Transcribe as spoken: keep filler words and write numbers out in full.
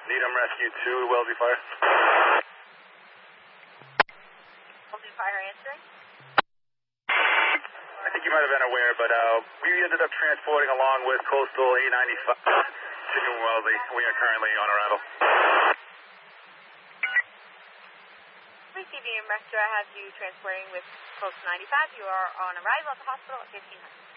Needham Rescue two, Wellesley Fire. Wellesley Fire answering. I think you might have been aware, but uh, we ended up transporting along with Coastal A ninety-five to New Wellesley. We are currently on arrival. Receiving your director, I have you transporting with Coastal ninety-five. You are on arrival at the hospital at fifteen hundred.